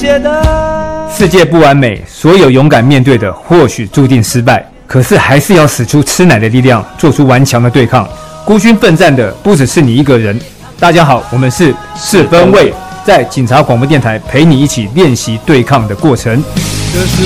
写的。 世界不完美，所有勇敢面对的或许注定失败，可是还是要使出吃奶的力量，做出顽强的对抗。孤军奋战的不只是你一个人。大家好，我们是4分卫，在警察广播电台陪你一起练习对抗的过程。 这是